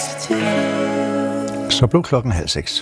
Så blev klokken 5:30.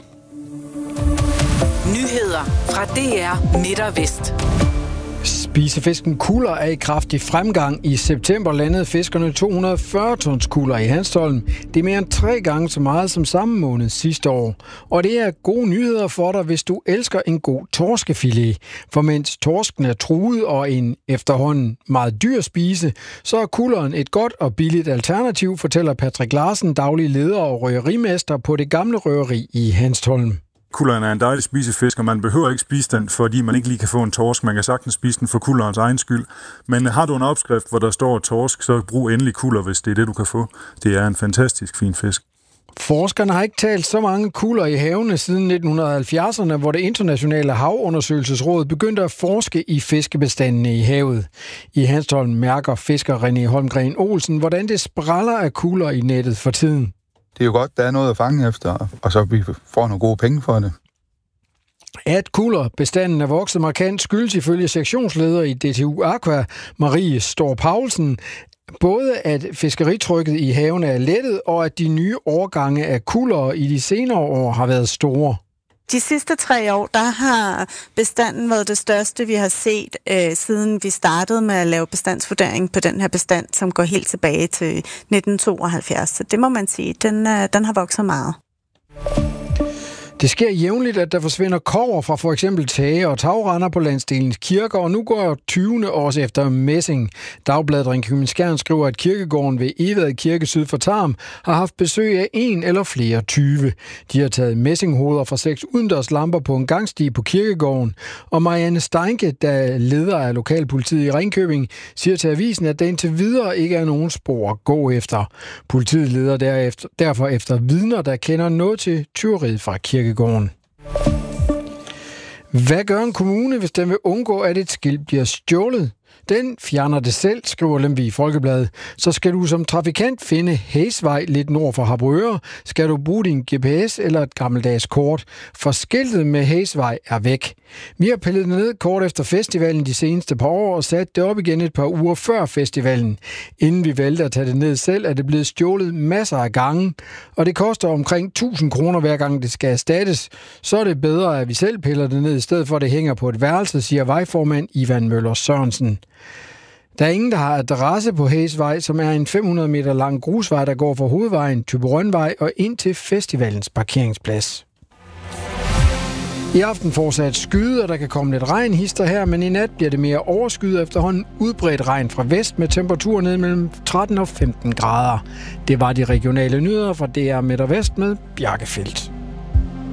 Nyheder fra DR Midt og Vest. Spisefisken kuller er i kraftig fremgang. I september landede fiskerne 240 tons kuller i Hanstholm. Det er mere end 3 gange så meget som samme måned sidste år. Og det er gode nyheder for dig, hvis du elsker en god torskefilet. For mens torsken er truet og en efterhånden meget dyr spise, så er kulleren et godt og billigt alternativ, fortæller Patrick Larsen, daglig leder og røgerimester på det gamle røgeri i Hanstholm. Kulleren er en dejlig spisefisk, og man behøver ikke spise den, fordi man ikke lige kan få en torsk. Man kan sagtens spise den for kullerens egen skyld. Men har du en opskrift, hvor der står torsk, så brug endelig kuller, hvis det er det, du kan få. Det er en fantastisk fin fisk. Forskerne har ikke talt så mange kuller i havene siden 1970'erne, hvor det internationale havundersøgelsesråd begyndte at forske i fiskebestandene i havet. I Hanstholm mærker fisker René Holmgren Olsen, hvordan det spræller af kuller i nettet for tiden. Det er jo godt, der er noget at fange efter, og så vi får nogle gode penge for det. At kullerbestanden er vokset markant skyldes ifølge sektionsleder i DTU Aqua, Marie Storm Paulsen, både at fiskeritrykket i havene er lettet, og at de nye årgange af kullere i de senere år har været store. De sidste 3 år, der har bestanden været det største, vi har set, siden vi startede med at lave bestandsvurdering på den her bestand, som går helt tilbage til 1972. Så det må man sige, den har vokset meget. Det sker jævnligt, at der forsvinder kobber fra for eksempel tage og tagrender på landsdelens kirker, og nu går 20. års efter messing. Dagbladet Ringkøbing Skjern skriver, at kirkegården ved Egvad Kirke syd for Tarm har haft besøg af 1 eller flere tyve. De har taget messinghoveder fra 6 udendørs lamper på en gangsti på kirkegården, og Marianne Steinke, der leder af lokalpolitiet i Ringkøbing, siger til avisen, at der indtil videre ikke er nogen spor at gå efter. Politiet leder derfor efter vidner, der kender noget til tyveriet fra kirkegården. Hvad gør en kommune, hvis den vil undgå, at et skilt bliver stjålet? Den fjerner det selv, skriver Lemvig Folkeblad. Så skal du som trafikant finde Hæsvej lidt nord for Harboøre, skal du bruge din GPS eller et gammeldags kort. For skiltet med Hæsvej er væk. Vi har pillet det ned kort efter festivalen de seneste par år og sat det op igen et par uger før festivalen. Inden vi valgte at tage det ned selv, er det blevet stjålet masser af gange, og det koster omkring 1.000 kroner hver gang det skal erstattes. Så er det bedre, at vi selv piller det ned, i stedet for at det hænger på et værelse, siger vejformand Ivan Møller Sørensen. Der er ingen, der har adresse på Hæsvej, som er en 500 meter lang grusvej, der går fra hovedvejen Thyborønvej og ind til festivalens parkeringsplads. I aften fortsat skyde, og der kan komme lidt regnhister her, men i nat bliver det mere overskyet efterhånden udbredt regn fra vest med temperaturer ned mellem 13 og 15 grader. Det var de regionale nyheder fra DR Midt og Vest med Bjarke Feldt.